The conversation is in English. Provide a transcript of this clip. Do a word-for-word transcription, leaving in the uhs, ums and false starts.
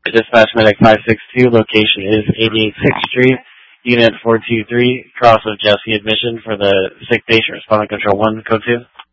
Dispatch Medic five six two, location is eighty-eight sixth Street, Unit four two three, cross of Jesse Admission for the sick patient, responding control one, code two.